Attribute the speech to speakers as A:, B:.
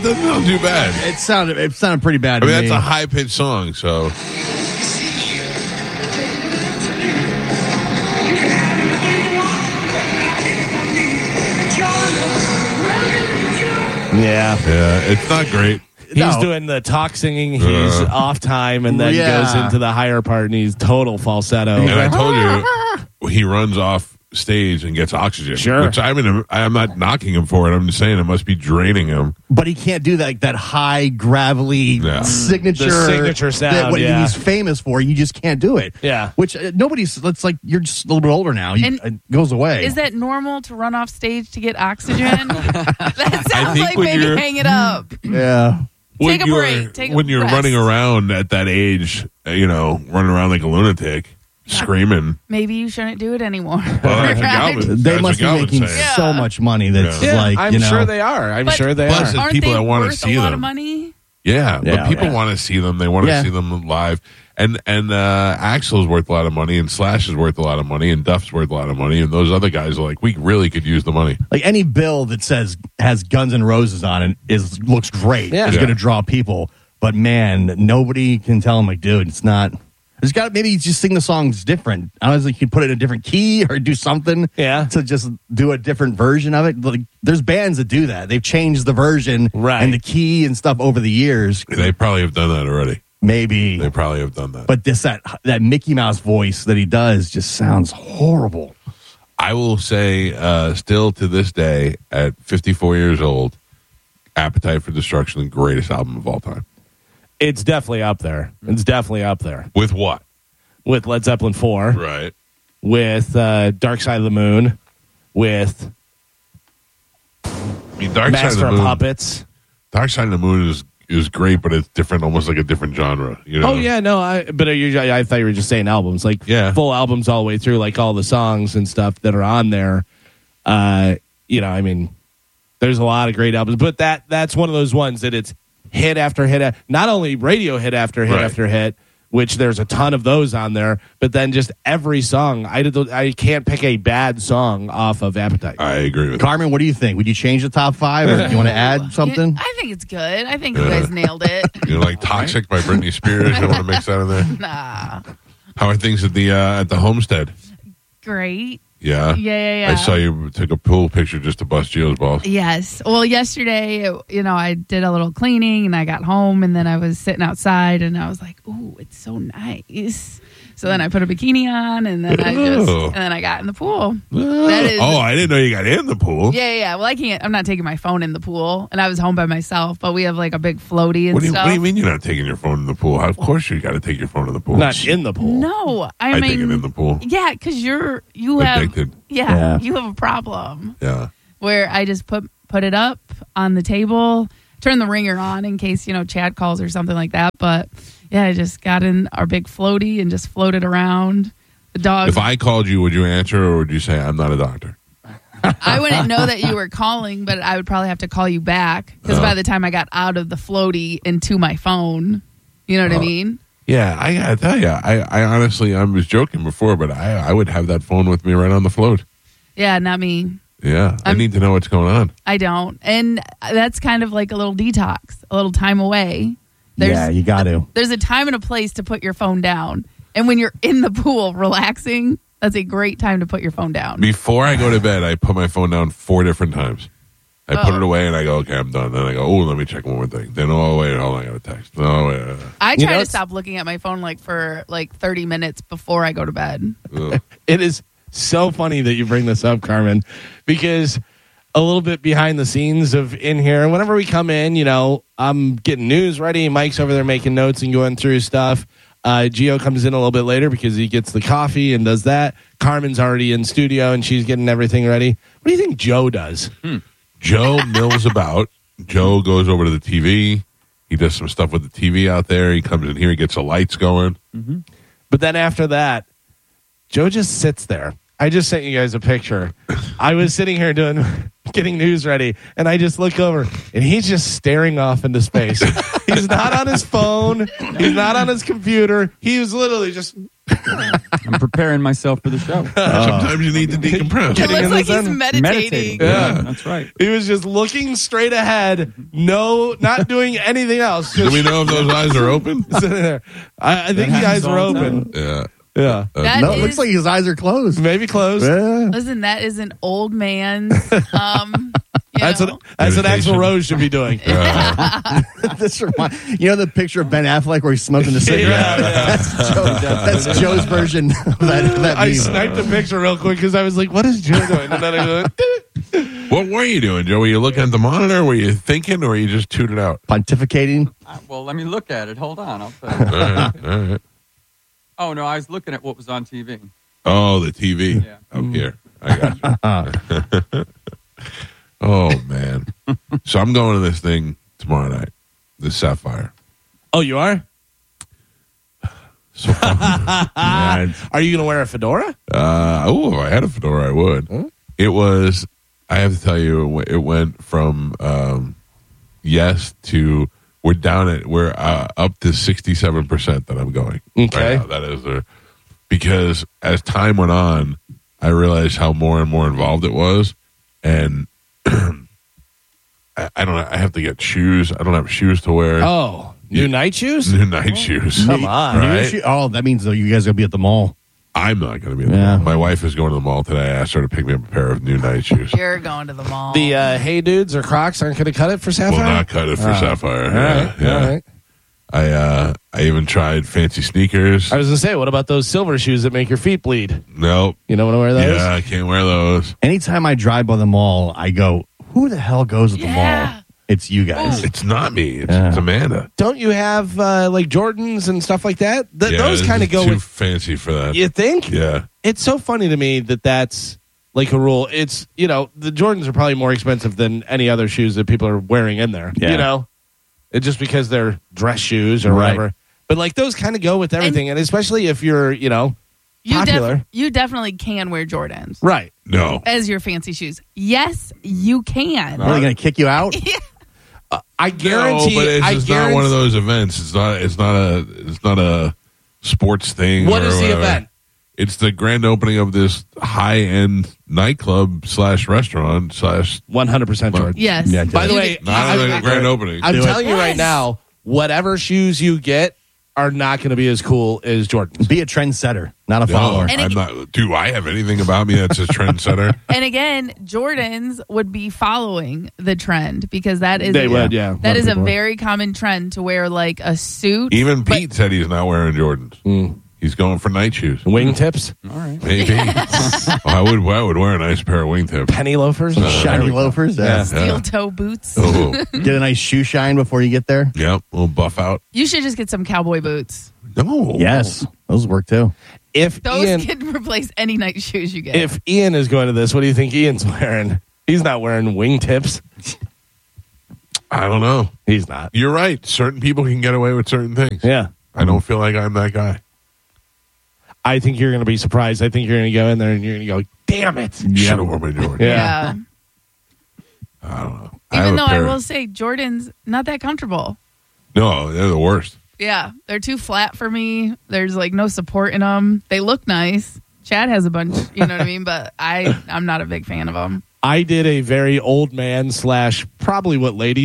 A: doesn't sound too bad.
B: It sounded pretty bad.
A: I mean,
B: to
A: that's
B: me.
A: a high pitched song, so.
B: Yeah,
A: it's not great.
C: He's doing the talk singing. He's off time, and then goes into the higher part, and he's total falsetto.
A: And I told you, he runs off stage and gets oxygen.
C: Sure.
A: Which I'm not knocking him for it. I'm just saying it must be draining him.
B: but he can't do that high gravelly signature,
C: The signature sound,
B: that what
C: yeah.
B: he's famous for. You just can't do it.
C: Yeah.
B: Which nobody's. It's like you're just a little bit older now. It goes away.
D: Is that normal to run off stage to get oxygen? That sounds like
A: when
D: maybe
A: you're-
D: hang it up.
B: Yeah.
D: Take a break.
A: When you're
D: rest.
A: running around at that age, running around like a lunatic, screaming.
D: Maybe you shouldn't do it anymore.
A: Well, that's what Galvin-
B: They
A: that's
B: must be
A: what Galvin's
B: making
A: saying.
B: so much money that's
A: Yeah.
B: like,
C: I'm sure they are. I'm
D: But-
C: sure they
A: Plus,
C: are.
A: it's
D: Aren't
A: people
D: they
A: that want to
D: worth
A: see
D: a lot
A: them.
D: of money?
A: Yeah, but
B: Yeah,
A: people
B: yeah.
A: want to see them. They want to
B: Yeah.
A: see them live. And Axl's worth a lot of money, and Slash is worth a lot of money, and Duff's worth a lot of money, and those other guys are like, we really could use the money.
B: like any bill that says has Guns N' Roses on it looks great.
C: Yeah.
B: It's
A: Yeah.
B: going to draw people. But man, nobody can tell him like, dude, it's not. There's got maybe just sing the songs different. I was like, you put it in a different key or do something.
C: Yeah.
B: To just do a different version of it. Like, there's bands that do that. They've changed the version
C: Right.
B: and the key and stuff over the years.
A: They probably have done that already.
B: Maybe.
A: They probably have done that.
B: But that Mickey Mouse voice that he does just sounds horrible.
A: I will say, still to this day, at 54 years old, Appetite for Destruction, the greatest album of all time.
C: It's definitely up there. It's definitely up there
A: With what?
C: with Led Zeppelin 4,
A: Right.
C: with Dark Side of the Moon, with
A: I mean, Dark Side of
C: Master
A: the
C: of
A: Moon.
C: Puppets.
A: Dark Side of the Moon is great, but it's different, almost like a different genre.
C: Oh yeah, no, I thought you were just saying albums, like full albums all the way through, like all the songs and stuff that are on there. I mean, there's a lot of great albums, but that's one of those ones that it's hit after hit, not only radio hit after hit after hit, which there's a ton of those on there, but then just every song. I can't pick a bad song off of Appetite.
A: I agree with
B: Carmen, what do you think? Would you change the top 5 or do you want to add something?
D: I think it's good. I think you guys nailed it.
A: like Toxic by Britney Spears. You want to mix that in there?
D: Nah.
A: How are things at the homestead?
D: Great.
A: Yeah.
D: Yeah.
A: I saw you took a pool picture just to bust Gio's balls.
D: Yes. Well, yesterday, I did a little cleaning and I got home and then I was sitting outside and I was like, ooh, it's so nice. So then I put a bikini on and then I got in the pool.
A: I didn't know you got in the pool.
D: Yeah. Well, I'm not taking my phone in the pool and I was home by myself, but we have like a big floaty and stuff.
A: What do you mean you're not taking your phone in the pool? Of course you got to take your phone in the pool.
C: Not in the pool.
D: No, I mean,
A: take it in the pool.
D: Yeah, because you have
A: Addicted.
D: Yeah, you have a problem.
A: Yeah.
D: Where I just put it up on the table, turn the ringer on in case Chad calls or something like that. But yeah, I just got in our big floaty and just floated around. The dog.
A: If I called you, would you answer or would you say I'm not a doctor?
D: I wouldn't know that you were calling, but I would probably have to call you back because by the time I got out of the floaty and to my phone, you know what I mean?
A: Yeah, I gotta tell you, I honestly, I was joking before, but I would have that phone with me right on the float.
D: Yeah, not me.
A: Yeah, I need to know what's going on.
D: I don't. And that's kind of like a little detox, a little time away.
B: You got to.
D: There's a time and a place to put your phone down. And when you're in the pool relaxing, that's a great time to put your phone down.
A: Before I go to bed, I put my phone down 4 different times. I put it away and I go, okay, I'm done. Then I go, oh, let me check one more thing. Then, oh, wait, hold on, I got a text. No, wait.
D: I try to stop looking at my phone for 30 minutes before I go to bed.
C: It is so funny that you bring this up, Carmen, because a little bit behind the scenes of in here, and whenever we come in, I'm getting news ready. Mike's over there making notes and going through stuff. Gio comes in a little bit later because he gets the coffee and does that. Carmen's already in studio and she's getting everything ready. What do you think Joe does?
A: Joe mills about. Joe goes over to the TV. He does some stuff with the TV out there. He comes in here. He gets the lights going.
C: Mm-hmm. But then after that, Joe just sits there. I just sent you guys a picture. I was sitting here getting news ready, and I just look over, and he's just staring off into space. He's not on his phone. He's not on his computer. He was literally just
E: I'm preparing myself for the show.
A: Sometimes you need to decompress.
D: It looks like he's meditating.
E: Yeah, that's right.
C: He was just looking straight ahead, not doing anything else.
A: Do we know if those eyes are open?
C: Sitting there. I think the eyes are open.
A: Yeah.
C: Yeah.
B: No, it looks like his eyes are closed.
C: Maybe closed.
B: Yeah.
D: Listen, that is an old man's.
C: That's what Axl Rose should be doing.
B: This the picture of Ben Affleck where he's smoking a cigarette?
C: Yeah.
B: That's Joe's version of that
C: I
B: meme.
C: sniped a picture real quick because I was like, what is Joe doing? And then I go,
A: What were you doing, Joe? Were you looking at the monitor? Were you thinking, or were you just tuned it out?
B: Pontificating?
E: Well, let me look at it. Hold on. I'll tell you.
A: All right.
E: Oh, no, I was looking at what was on TV.
A: Oh, the TV.
E: Yeah.
A: Up here. I got you. Oh, man. So I'm going to this thing tomorrow night, the Sapphire.
C: oh, you are?
A: So fun.
C: Are you going to wear a fedora?
A: If I had a fedora, I would.
C: Huh?
A: It was, I have to tell you, it went from yes to we're up to 67% that I'm going.
C: Okay.
A: Right now. That is because as time went on, I realized how more and more involved it was, and I don't. I have to get shoes. I don't have shoes to wear.
C: Oh, new night shoes?
A: New night shoes.
C: Come on.
A: Right?
B: That means though you guys are gonna be at the mall.
A: I'm not going to be in the mall. My wife is going to the mall today. I asked her to pick me up a pair of new night shoes.
D: You're going to the mall.
C: The Hey Dudes or Crocs aren't going to cut it for Sapphire?
A: Will not cut it for Sapphire.
C: All right.
A: Yeah.
C: All right.
A: I even tried fancy sneakers.
C: I was going to say, what about those silver shoes that make your feet bleed?
A: Nope.
C: You don't want to wear those?
A: Yeah, I can't wear those.
B: Anytime I drive by the mall, I go, "Who the hell goes to the
D: Yeah.
B: mall?" It's you guys.
A: It's not me. It's Amanda.
C: Don't you have like Jordans and stuff like that? Those kind of go
A: too
C: with.
A: fancy for that.
C: You think?
A: Yeah.
C: It's so funny to me that that's like a rule. It's, the Jordans are probably more expensive than any other shoes that people are wearing in there.
B: Yeah.
C: It's just because they're dress shoes or whatever. But like those kind of go with everything. And especially if you're, popular.
D: You definitely can wear Jordans
C: Right.
A: No.
D: as your fancy shoes. Yes, you can.
B: Are they gonna kick you out?
C: I guarantee.
A: No, but it's just not one of
C: guarantee-
A: those events. It's not a sports thing.
C: What
A: or
C: is the
A: whatever.
C: event?
A: It's the grand opening of this high-end nightclub / restaurant /
C: 100% Jordan.
D: Yes.
B: Yeah,
C: By the
D: You
C: way,
D: get-
A: not a grand opening.
C: I'm
B: Do it.
C: telling you right
D: Yes.
C: now, whatever shoes you get are not going to be as cool as Jordans.
B: Be a trendsetter, not a
A: No,
B: follower.
D: And
A: I'm not. Do I have anything about me that's a trendsetter?
D: And again, Jordans would be following the trend because that is
C: They would, yeah.
D: That is a
C: People would.
D: very common trend to wear like a suit.
A: Even Pete said he's not wearing Jordans. He's going for night shoes.
C: Wingtips,
E: All right.
A: Maybe. I would wear a nice pair of wingtips.
C: penny loafers.
B: Shiny loafers. Yeah.
D: Steel toe boots.
A: Oh,
B: Get a nice shoe shine before you get there.
A: yep. We'll buff out.
D: You should just get some cowboy boots.
A: No.
B: Yes, those work too.
C: If
D: Those
C: Ian,
D: can replace any night shoes you get.
C: if Ian is going to this, what do you think Ian's wearing? He's not wearing wingtips.
A: I don't know.
C: He's not.
A: You're right. Certain people can get away with certain things.
C: Yeah.
A: I don't feel like I'm that guy.
C: I think you're going to be surprised. I think you're going to go in there and you're going to go, damn it.
A: Should have worn my Jordans.
C: Yeah.
A: I don't know.
D: Even though I
A: will
D: will say Jordan's not that comfortable.
A: No, they're the worst.
D: Yeah, they're too flat for me. There's like no support in them. They look nice. Chad has a bunch, you know what I mean? But I'm not a big fan of them.
C: I did a very old man / probably what ladies